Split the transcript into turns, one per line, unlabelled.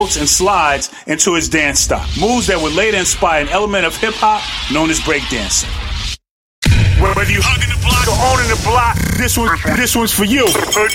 and slides into his dance style. Moves that would later inspire an element of hip-hop known as breakdancing. Whether you hugging the block or owning the block, this one's for you.